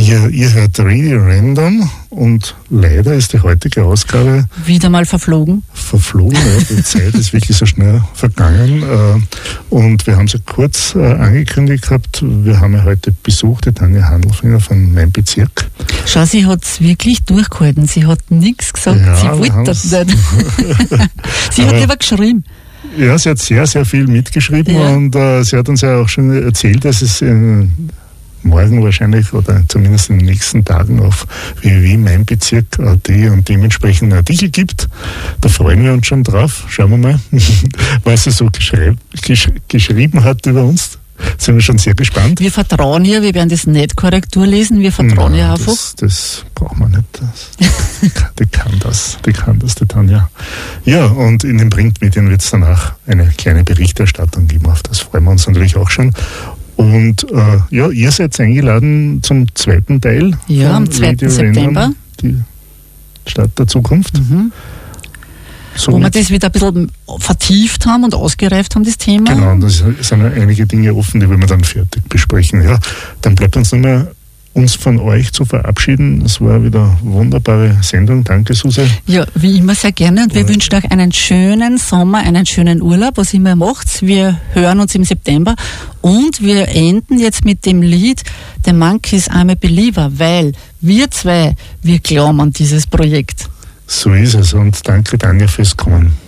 Ja, ihr hört Radio Random und leider ist die heutige Ausgabe wieder mal verflogen. Ja, die Zeit ist wirklich so schnell vergangen und wir haben es ja kurz angekündigt gehabt, wir haben ja heute Besuch, die Tanja Handelfinger von Mein Bezirk. Schau, sie hat es wirklich durchgehalten, sie hat nichts gesagt, ja, sie wollte das nicht. Sie hat lieber geschrieben. Ja, sie hat sehr, sehr viel mitgeschrieben und sie hat uns ja auch schon erzählt, dass es morgen wahrscheinlich oder zumindest in den nächsten Tagen auf www.meinbezirk.at und dementsprechend einen Artikel gibt. Da freuen wir uns schon drauf. Schauen wir mal, was sie so geschrieben hat über uns. Sind wir schon sehr gespannt. Wir vertrauen ihr, wir werden das nicht Korrektur lesen, wir vertrauen ihr einfach. Das braucht man nicht. Die kann das, die Tanja. Ja, und in den Printmedien wird es danach eine kleine Berichterstattung geben. Auf das freuen wir uns natürlich auch schon. Und ihr seid eingeladen zum zweiten Teil. Ja, am 2. September. Die Stadt der Zukunft. Mhm. Wo wir das wieder ein bisschen vertieft haben und ausgereift haben, das Thema. Genau, und da sind ja einige Dinge offen, die wollen wir dann fertig besprechen. Ja, dann bleibt uns nur mehr, uns von euch zu verabschieden. Es war wieder eine wunderbare Sendung. Danke, Suse. Ja, wie immer sehr gerne. Und wir wünschen euch einen schönen Sommer, einen schönen Urlaub, was immer ihr macht. Wir hören uns im September. Und wir enden jetzt mit dem Lied The Monkees I'm a Believer, weil wir zwei, wir glauben an dieses Projekt. So ist es. Und danke, Tanja, fürs Kommen.